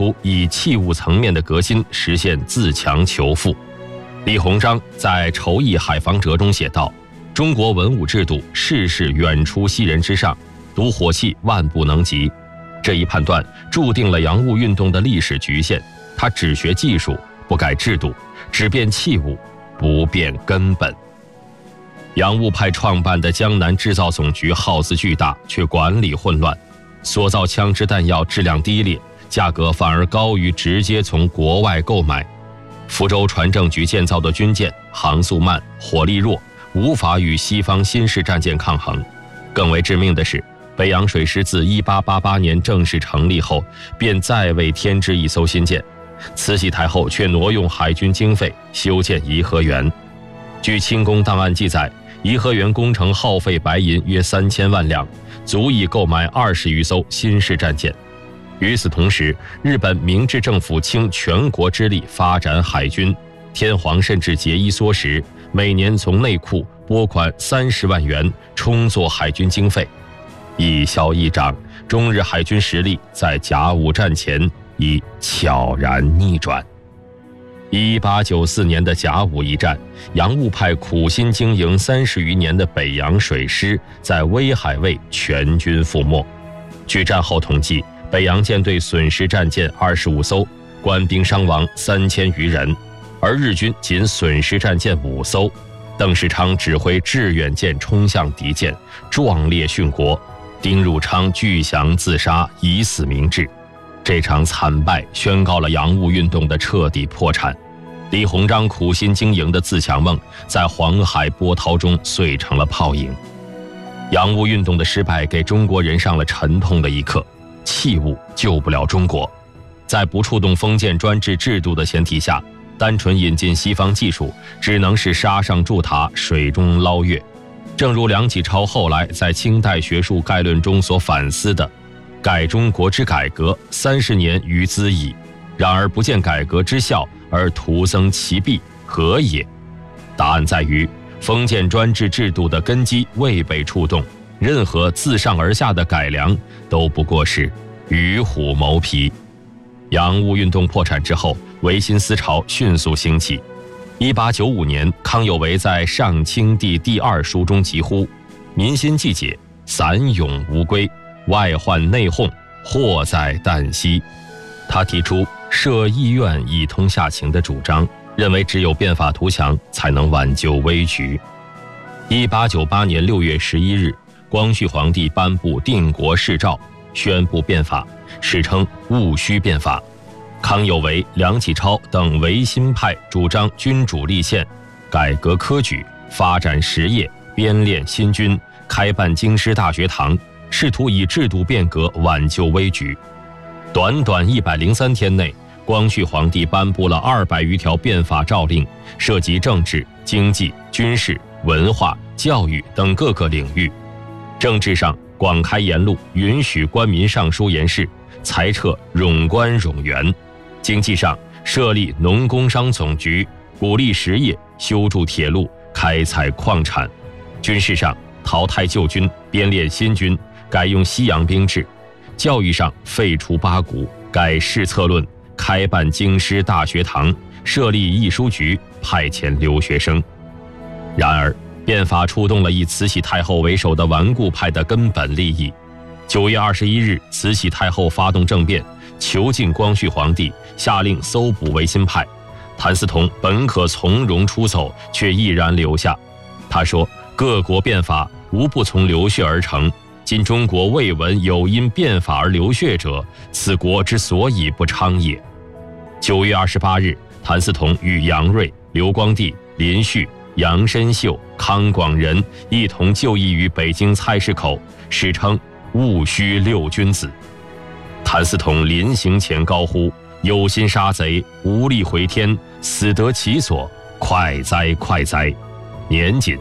出以器物层面的革新实现自强求富。李鸿章在《筹议海防折》中写道：中国文武制度事事远出西人之上，独火器万不能及。这一判断注定了洋务运动的历史局限，它只学技术，不改制度，只变器物，不变根本。洋务派创办的江南制造总局耗资巨大，却管理混乱，所造枪支弹药质量低劣，价格反而高于直接从国外购买。福州船政局建造的军舰航速慢，火力弱，无法与西方新式战舰抗衡。更为致命的是，北洋水师自1888年正式成立后，便再未添置一艘新舰，慈禧太后却挪用海军经费修建颐和园。据清宫档案记载，颐和园工程耗费白银约3000万两，足以购买20余艘新式战舰。与此同时，日本明治政府倾全国之力发展海军，天皇甚至节衣缩食，每年从内库拨款30万元充作海军经费。一消一长，中日海军实力在甲午战前已悄然逆转。1894年的甲午一战，洋务派苦心经营30余年的北洋水师在威海卫全军覆没。据战后统计，北洋舰队损失战舰25艘，官兵伤亡3000余人，而日军仅损失战舰5艘。邓世昌指挥致远舰冲向敌舰，壮烈殉国。丁汝昌拒降自杀，以死明志。这场惨败宣告了洋务运动的彻底破产。李鸿章苦心经营的自强梦，在黄海波涛中碎成了泡影。洋务运动的失败给中国人上了沉痛的一课，器物救不了中国。在不触动封建专制制度的前提下，单纯引进西方技术，只能是沙上筑塔，水中捞月。正如梁启超后来在《清代学术概论》中所反思的，改中国之改革30年余兹矣，然而不见改革之效，而徒增其弊，何也？答案在于，封建专制制度的根基未被触动，任何自上而下的改良都不过是与虎谋皮。洋务运动破产之后，维新思潮迅速兴起。1895年，康有为在《上清帝第2书》中疾呼：民心既解，散冗无归，外患内讧，祸在旦夕。他提出设议院以通下情的主张，认为只有变法图强才能挽救危局。1898年6月11日，光绪皇帝颁布定国誓诏，宣布变法，史称戊戌变法。康有为、梁启超等维新派主张君主立宪，改革科举，发展实业，编练新军，开办京师大学堂，试图以制度变革挽救危局。短短103天内，光绪皇帝颁布了200余条变法诏令，涉及政治、经济、军事、文化、教育等各个领域。政治上广开言路，允许官民上书言事，裁撤冗官冗员；经济上设立农工商总局，鼓励实业，修筑铁路，开采矿产；军事上淘汰旧军，编练新军，改用西洋兵制；教育上废除八股，改试策论，开办京师大学堂，设立译书局，派遣留学生。然而，变法触动了以慈禧太后为首的顽固派的根本利益。9月21日，慈禧太后发动政变，囚禁光绪皇帝，下令搜捕维新派。谭嗣同本可从容出走，却毅然留下。他说：“各国变法无不从流血而成，今中国未闻有因变法而流血者，此国之所以不昌也。”9月28日，谭嗣同与杨锐、刘光第、林旭、杨申秀、康广仁一同就义于北京菜市口，史称戊戌六君子。谭嗣同临行前高呼：“有心杀贼，无力回天，死得其所，快哉快哉！”年仅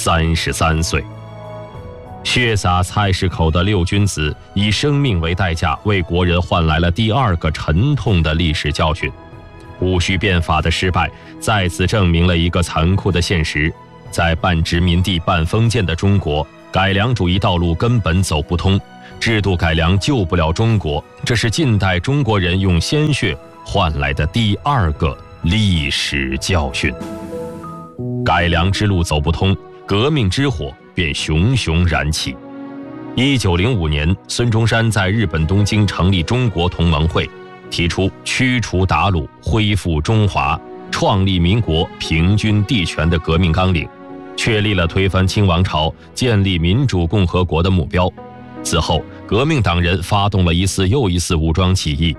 33岁。血洒菜市口的六君子，以生命为代价，为国人换来了第2个沉痛的历史教训。戊戌变法的失败，再次证明了一个残酷的现实：在半殖民地半封建的中国，改良主义道路根本走不通， 制度改良救不了中国，这是近代中国人用鲜血换来的第二个历史教训。改良之路走不通，革命之火便熊熊燃起。1905年，孙中山在日本东京成立中国同盟会，提出驱除鞑虏、恢复中华、创立民国、平均地权的革命纲领，确立了推翻清王朝、建立民主共和国的目标。此后，革命党人发动了一次又一次武装起义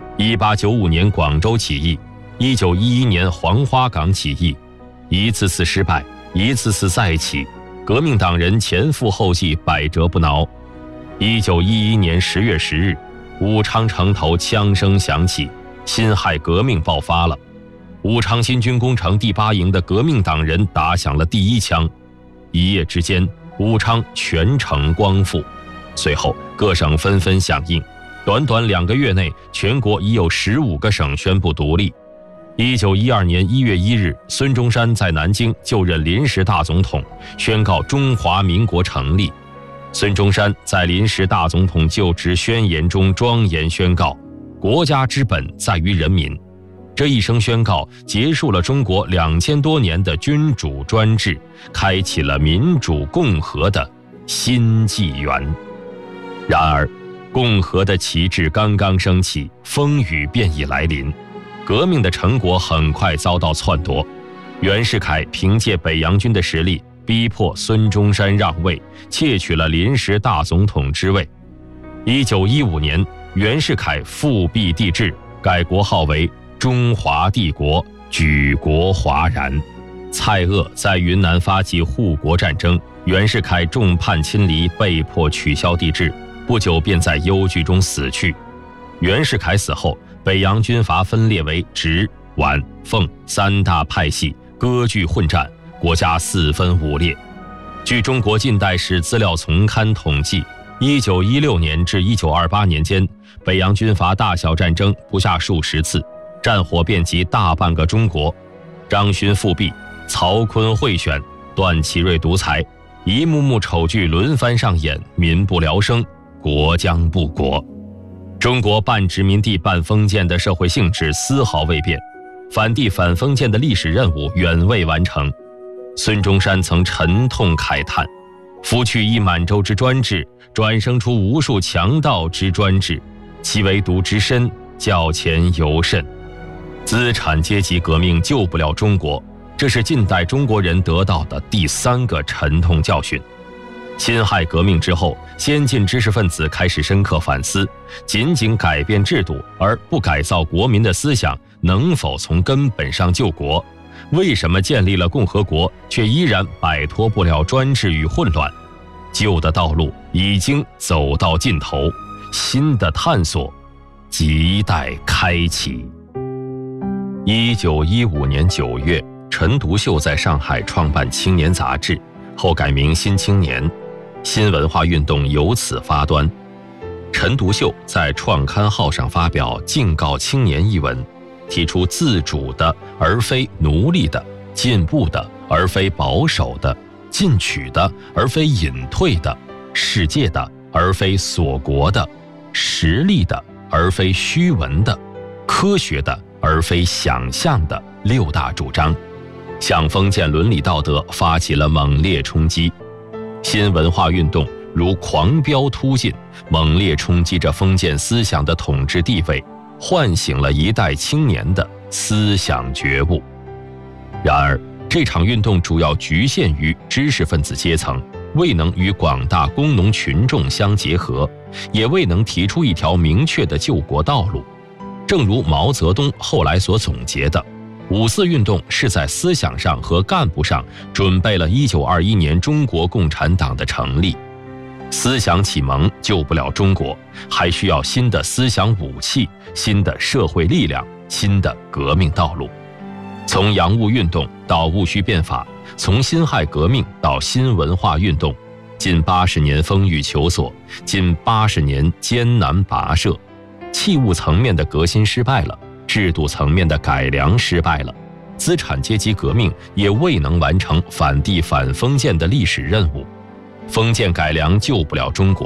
，1895年广州起义，1911年黄花岗起义，一次次失败，一次次再起，革命党人前赴后继，百折不挠。1911年10月10日，武昌城头枪声响起，辛亥革命爆发了。武昌新军工程第8营的革命党人打响了第一枪，一夜之间，武昌全城光复。随后，各省纷纷响应，短短2个月内，全国已有15个省宣布独立。1912年1月1日，孙中山在南京就任临时大总统，宣告中华民国成立。孙中山在临时大总统就职宣言中庄严宣告：国家之本在于人民。这一声宣告结束了中国2000多年的君主专制，开启了民主共和的新纪元。然而，共和的旗帜刚刚升起，风雨便已来临。革命的成果很快遭到篡夺。袁世凯凭借北洋军的实力，逼迫孙中山让位，窃取了临时大总统之位。1915年，袁世凯复辟帝制，改国号为中华帝国，举国哗然。蔡锷在云南发起护国战争，袁世凯众叛亲离，被迫取消帝制，不久便在忧惧中死去。袁世凯死后，北洋军阀分裂为直、皖、奉3大派系，割据混战，国家4分5裂。据中国近代史资料丛刊统计，1916年至1928年间，北洋军阀大小战争不下数十次，战火遍及大半个中国。张勋复辟，曹锟贿选，段祺瑞独裁，一幕幕丑剧轮番上演，民不聊生，国将不国。中国半殖民地半封建的社会性质丝毫未变，反帝反封建的历史任务远未完成。孙中山曾沉痛慨叹：夫去一满洲之专制，转生出无数强盗之专制，其为毒之深，较前尤甚。资产阶级革命救不了中国，这是近代中国人得到的第3个沉痛教训。辛亥革命之后，先进知识分子开始深刻反思，仅仅改变制度而不改造国民的思想，能否从根本上救国？为什么建立了共和国，却依然摆脱不了专制与混乱？旧的道路已经走到尽头，新的探索亟待开启。1915年9月，陈独秀在上海创办《青年》杂志，后改名《新青年》，新文化运动由此发端。陈独秀在创刊号上发表《敬告青年》一文，提出自主的而非奴隶的，进步的而非保守的，进取的而非隐退的，世界的而非锁国的，实力的而非虚文的，科学的而非想象的6大主张，向封建伦理道德发起了猛烈冲击。新文化运动如狂飙突进，猛烈冲击着封建思想的统治地位，唤醒了一代青年的思想觉悟。然而，这场运动主要局限于知识分子阶层，未能与广大工农群众相结合，也未能提出一条明确的救国道路。正如毛泽东后来所总结的，5四运动是在思想上和干部上准备了1921年中国共产党的成立。思想启蒙救不了中国，还需要新的思想武器、新的社会力量、新的革命道路。从洋务运动到戊戌变法，从辛亥革命到新文化运动，近80年风雨求索，近80年艰难跋涉。器物层面的革新失败了，制度层面的改良失败了，资产阶级革命也未能完成反帝反封建的历史任务。封建改良救不了中国，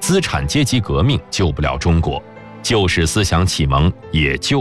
资产阶级革命救不了中国，旧式思想启蒙也救